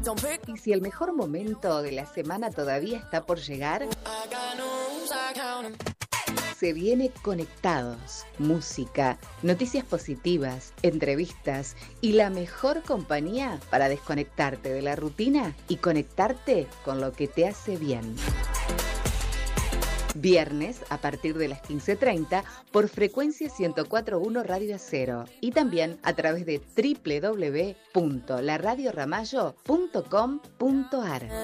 Y si el mejor momento de la semana todavía está por llegar, se viene Conectados. Música, noticias positivas, entrevistas y la mejor compañía para desconectarte de la rutina y conectarte con lo que te hace bien. Viernes a partir de las 15:30 por frecuencia 104.1 Radio Acero y también a través de www.laradioramallo.com.ar.